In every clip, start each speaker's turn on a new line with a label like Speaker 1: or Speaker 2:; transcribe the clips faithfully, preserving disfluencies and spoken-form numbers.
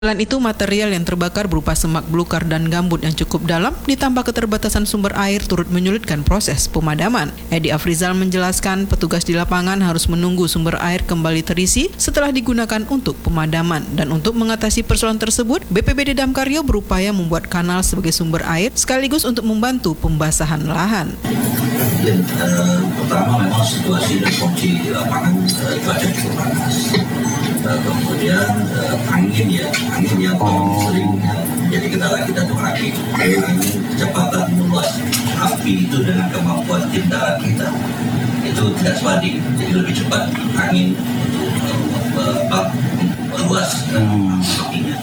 Speaker 1: Selain itu, material yang terbakar berupa semak belukar dan gambut yang cukup dalam, ditambah keterbatasan sumber air turut menyulitkan proses pemadaman. Edi Afrizal menjelaskan petugas di lapangan harus menunggu sumber air kembali terisi setelah digunakan untuk pemadaman. Dan untuk mengatasi persoalan tersebut, B P B D Damkaryo berupaya membuat kanal sebagai sumber air sekaligus untuk membantu pembasahan lahan.
Speaker 2: Yang uh, pertama memang situasi dan kondisi di lapangan uh, cuaca cukup panas. Uh, kemudian uh, angin ya, angin yang oh. sering uh, menjadi kendala kita untuk angin. Angin kecepatan meluas api itu dengan kemampuan tim darat kita itu tidak sebanding, jadi lebih cepat angin untuk uh, uh, meluas uh, apinya.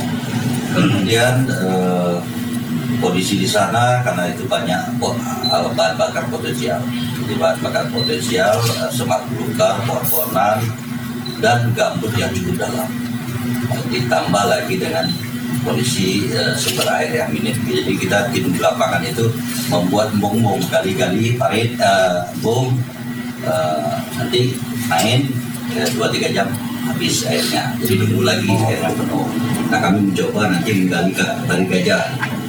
Speaker 2: Kemudian uh, kondisi di sana karena itu banyak bahan bakar potensial, jadi bahan bakar potensial, semak belukar, pohon-pohonan, dan gambut yang cukup dalam. Ditambah lagi dengan kondisi uh, sumber air yang minim. Jadi kita tim di lapangan itu membuat bom-bom kali-kali parit uh, bom uh, nanti main dua tiga jam habis airnya. Jadi nunggu lagi airnya penuh. Nah kami mencoba nanti menggali dari gajah.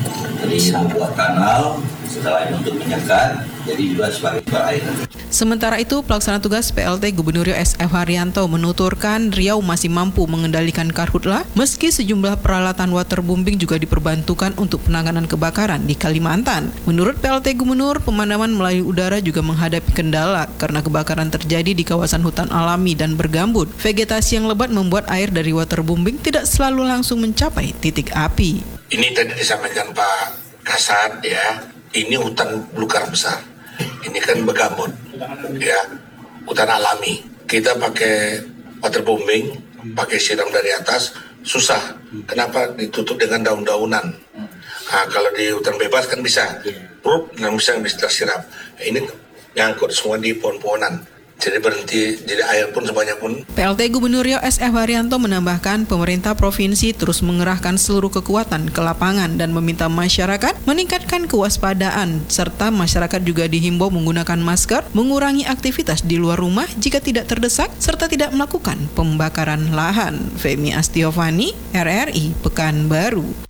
Speaker 2: Jadi membuat kanal, setelah itu untuk menyekat, jadi juga sebagai sumber air.
Speaker 1: Sementara itu, pelaksana tugas P L T Gubernur Riau S F Haryanto menuturkan Riau masih mampu mengendalikan karhutla meski sejumlah peralatan waterbombing juga diperbantukan untuk penanganan kebakaran di Kalimantan. Menurut P L T Gubernur, pemadaman melalui udara juga menghadapi kendala karena kebakaran terjadi di kawasan hutan alami dan bergambut. Vegetasi yang lebat membuat air dari waterbombing tidak selalu langsung mencapai titik api.
Speaker 3: Ini tadi disampaikan Pak Kasat ya, ini hutan belukar besar, ini kan bergambut ya, hutan alami. Kita pakai waterbombing, pakai siram dari atas, susah. Kenapa? Ditutup dengan daun-daunan. Nah, kalau di hutan bebas kan bisa, proof, nggak bisa bisa siram. Nah, ini nyangkut semua di pohon-pohonan. Jadi berhenti, jadi air pun sebanyak pun.
Speaker 1: P L T Gubernur Riau S F Haryanto menambahkan pemerintah provinsi terus mengerahkan seluruh kekuatan ke lapangan dan meminta masyarakat meningkatkan kewaspadaan serta masyarakat juga dihimbau menggunakan masker, mengurangi aktivitas di luar rumah jika tidak terdesak serta tidak melakukan pembakaran lahan. Femi Astiovani, R R I Pekanbaru.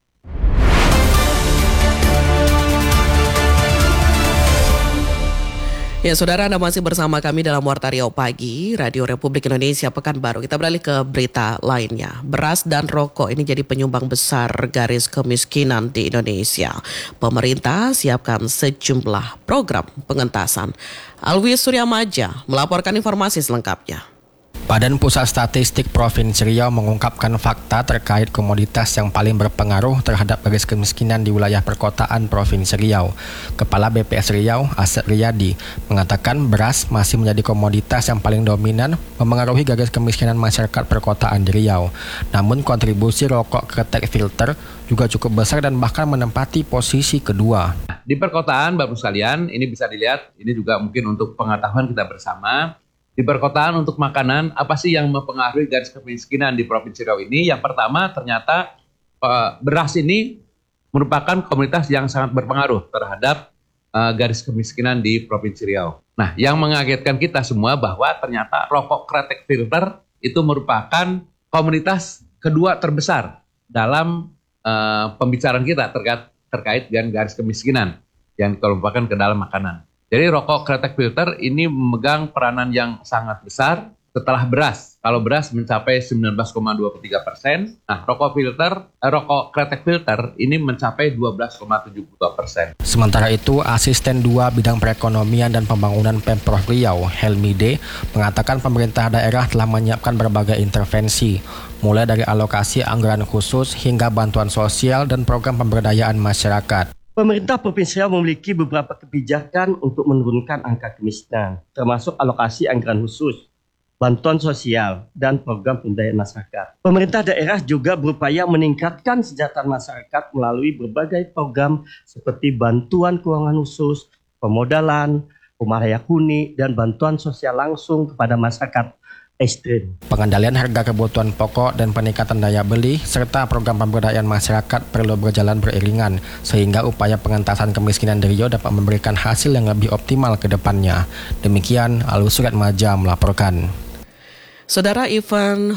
Speaker 1: Ya, saudara, Anda masih bersama kami dalam Warta Riau Pagi, Radio Republik Indonesia Pekanbaru. Kita beralih ke berita lainnya. Beras dan rokok ini jadi penyumbang besar garis kemiskinan di Indonesia. Pemerintah siapkan sejumlah program pengentasan. Alwi Suryamaja melaporkan informasi selengkapnya.
Speaker 4: Badan Pusat Statistik Provinsi Riau mengungkapkan fakta terkait komoditas yang paling berpengaruh terhadap garis kemiskinan di wilayah perkotaan Provinsi Riau. Kepala B P S Riau, Asep Riyadi, mengatakan beras masih menjadi komoditas yang paling dominan memengaruhi garis kemiskinan masyarakat perkotaan di Riau. Namun kontribusi rokok kretek filter juga cukup besar dan bahkan menempati posisi kedua.
Speaker 5: Di perkotaan, Bapak sekalian, ini bisa dilihat, ini juga mungkin untuk pengetahuan kita bersama. Di perkotaan untuk makanan, apa sih yang mempengaruhi garis kemiskinan di Provinsi Riau ini? Yang pertama, ternyata uh, beras ini merupakan komoditas yang sangat berpengaruh terhadap uh, garis kemiskinan di Provinsi Riau. Nah, yang mengagetkan kita semua bahwa ternyata rokok kretek filter itu merupakan komoditas kedua terbesar dalam uh, pembicaraan kita terkait, terkait dengan garis kemiskinan yang dikelompokkan ke dalam makanan. Jadi rokok kretek filter ini memegang peranan yang sangat besar setelah beras. Kalau beras mencapai sembilan belas koma dua tiga persen, nah rokok filter, eh, rokok kretek filter ini mencapai dua belas koma tujuh dua persen.
Speaker 4: Sementara itu, Asisten dua Bidang Perekonomian dan Pembangunan Pemprov Riau, Helmi D, mengatakan pemerintah daerah telah menyiapkan berbagai intervensi, mulai dari alokasi anggaran khusus hingga bantuan sosial dan program pemberdayaan masyarakat.
Speaker 6: Pemerintah Provinsi Riau memiliki beberapa kebijakan untuk menurunkan angka kemiskinan, termasuk alokasi anggaran khusus, bantuan sosial, dan program pemberdayaan masyarakat. Pemerintah daerah juga berupaya meningkatkan kesejahteraan masyarakat melalui berbagai program seperti bantuan keuangan khusus, pemodalan, rumah layak huni, dan bantuan sosial langsung kepada masyarakat ekstrim.
Speaker 4: Pengendalian harga kebutuhan pokok dan peningkatan daya beli serta program pemberdayaan masyarakat perlu berjalan beriringan sehingga upaya pengentasan kemiskinan di Riau dapat memberikan hasil yang lebih optimal ke depannya. Demikian Alwi Suryamaja melaporkan.
Speaker 1: Saudara, event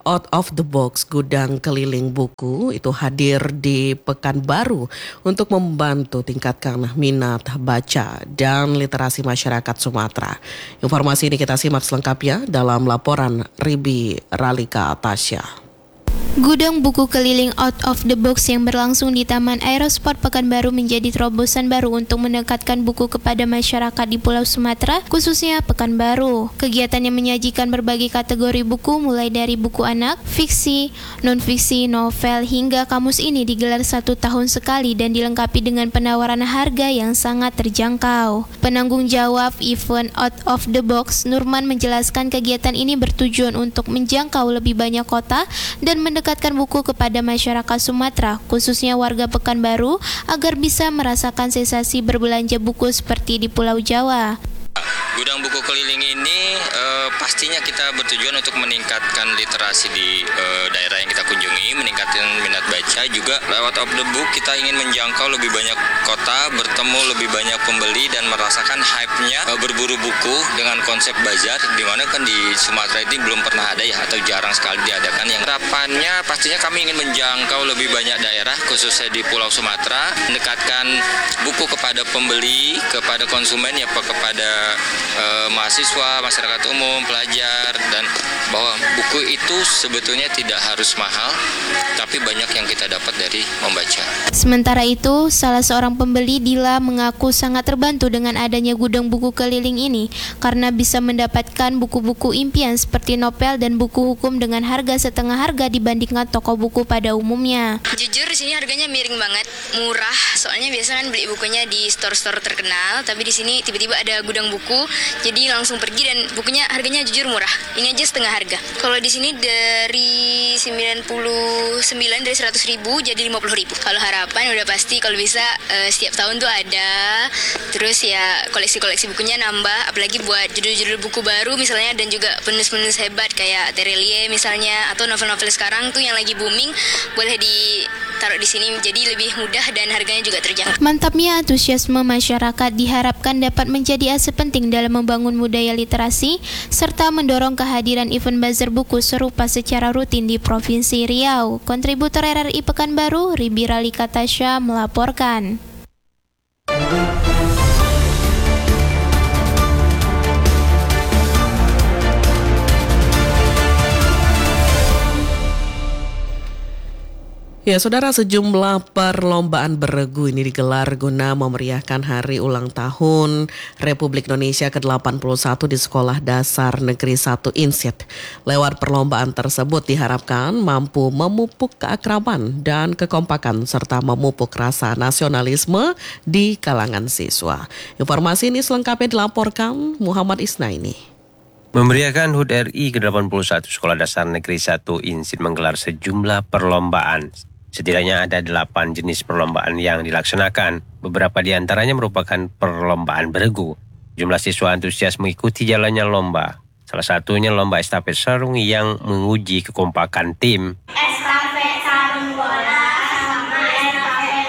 Speaker 7: Out of the Box Gudang Keliling Buku itu hadir di Pekanbaru untuk membantu tingkatkan minat baca dan literasi masyarakat Sumatera. Informasi ini kita simak selengkapnya dalam laporan Ribi Ralika Tasya.
Speaker 8: Gudang buku keliling Out of the Box yang berlangsung di Taman Aerosport Pekanbaru menjadi terobosan baru untuk mendekatkan buku kepada masyarakat di Pulau Sumatera, khususnya Pekanbaru. Kegiatan yang menyajikan berbagai kategori buku mulai dari buku anak, fiksi, non-fiksi, novel, hingga kamus ini digelar satu tahun sekali dan dilengkapi dengan penawaran harga yang sangat terjangkau. Penanggung jawab event Out of the Box, Nurman, menjelaskan kegiatan ini bertujuan untuk menjangkau lebih banyak kota dan mendekatkan mendekatkan buku kepada masyarakat Sumatera, khususnya warga Pekanbaru, agar bisa merasakan sensasi berbelanja buku seperti di Pulau Jawa.
Speaker 9: Gudang buku keliling ini eh, pastinya kita bertujuan untuk meningkatkan literasi di eh, daerah yang kita kunjungi, meningkatkan minat baca. Juga lewat Of the Book kita ingin menjangkau lebih banyak kota, bertemu lebih banyak pembeli dan merasakan hype-nya eh, berburu buku dengan konsep bazar, di mana kan di Sumatera ini belum pernah ada ya, atau jarang sekali diadakan. Yang harapannya pastinya kami ingin menjangkau lebih banyak daerah, khususnya di Pulau Sumatera, mendekatkan buku kepada pembeli, kepada konsumen, ya kepada Uh, mahasiswa, masyarakat umum, pelajar, dan bahwa buku itu sebetulnya tidak harus mahal, tapi banyak yang kita dapat dari membaca.
Speaker 8: Sementara itu, salah seorang pembeli, Dila, mengaku sangat terbantu dengan adanya gudang buku keliling ini karena bisa mendapatkan buku-buku impian seperti novel dan buku hukum dengan harga setengah harga dibandingkan toko buku pada umumnya.
Speaker 10: Jujur di sini harganya miring banget, murah. Soalnya biasa kan beli bukunya di store-store terkenal, tapi di sini tiba-tiba ada gudang buku, jadi langsung pergi dan bukunya harganya jujur murah. Ini aja setengah harga. Kalau di sini dari sembilan puluh sembilan, dari seratus ribu jadi lima puluh ribu. Kalau harapan udah pasti kalau bisa uh, setiap tahun tuh ada. Terus ya koleksi-koleksi bukunya nambah, apalagi buat judul-judul buku baru misalnya, dan juga penulis-penulis hebat kayak Terelie misalnya, atau novel-novel sekarang tuh yang lagi booming boleh ditaruh di sini, jadi lebih mudah dan harganya juga terjangkau.
Speaker 8: Mantapnya antusiasme masyarakat diharapkan dapat menjadi aset penting dalam membangun budaya literasi serta mendorong kehadiran event bazar buku serupa secara rutin di Provinsi Riau. Kontributor R R I Pekanbaru, Ribi Ralika Tasya melaporkan.
Speaker 7: Ya, saudara, sejumlah perlombaan beregu ini digelar guna memeriahkan hari ulang tahun Republik Indonesia ke delapan puluh satu di Sekolah Dasar Negeri satu Insit. Lewat perlombaan tersebut diharapkan mampu memupuk keakraban dan kekompakan serta memupuk rasa nasionalisme di kalangan siswa. Informasi ini selengkapnya dilaporkan Muhammad Isnaini.
Speaker 11: Memeriahkan H U D R I ke delapan puluh satu Sekolah Dasar Negeri satu Insit menggelar sejumlah perlombaan. Setidaknya ada delapan jenis perlombaan yang dilaksanakan. Beberapa di antaranya merupakan perlombaan beregu. Jumlah siswa antusias mengikuti jalannya lomba. Salah satunya lomba estafet sarung yang menguji kekompakan tim.
Speaker 12: Estafet sarung bola sama estafet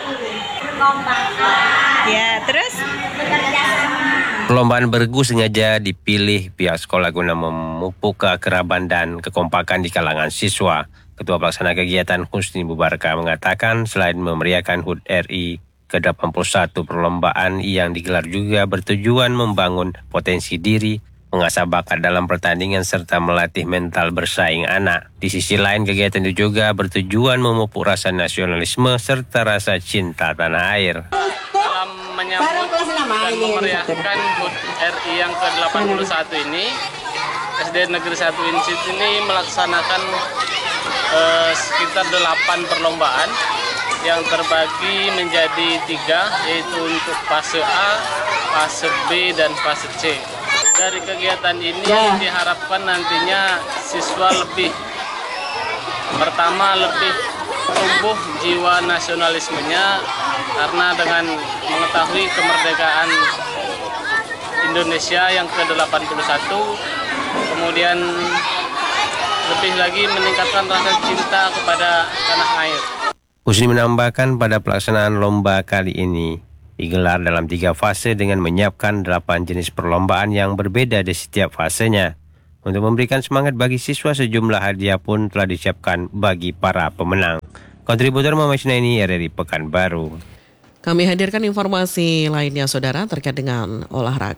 Speaker 12: kekompakan. Ya, terus bekerja sama.
Speaker 11: Perlombaan beregu sengaja dipilih pihak sekolah guna memupuk keakraban dan kekompakan di kalangan siswa. Ketua Pelaksana Kegiatan Husni Bubarka mengatakan selain memeriahkan H U D R I ke delapan puluh satu, perlombaan yang digelar juga bertujuan membangun potensi diri, mengasah bakat dalam pertandingan serta melatih mental bersaing anak. Di sisi lain, kegiatan itu juga bertujuan memupuk rasa nasionalisme serta rasa cinta tanah air.
Speaker 13: Dalam menyambut dan memeriahkan H U D R I yang ke delapan puluh satu ini, S D Negeri satu Insit ini melaksanakan eh, sekitar delapan perlombaan yang terbagi menjadi tiga, yaitu untuk fase A, fase B, dan fase C. Dari kegiatan ini ya, diharapkan nantinya siswa lebih, pertama lebih tumbuh jiwa nasionalismenya, karena dengan mengetahui kemerdekaan Indonesia yang ke delapan puluh satu, kemudian lebih lagi meningkatkan rasa cinta kepada tanah air.
Speaker 11: Husni menambahkan pada pelaksanaan lomba kali ini digelar dalam tiga fase dengan menyiapkan delapan jenis perlombaan yang berbeda di setiap fasenya. Untuk memberikan semangat bagi siswa, sejumlah hadiah pun telah disiapkan bagi para pemenang. Kontributor Muhammad Isnaini dari Pekanbaru.
Speaker 7: Kami hadirkan informasi lainnya saudara terkait dengan olahraga.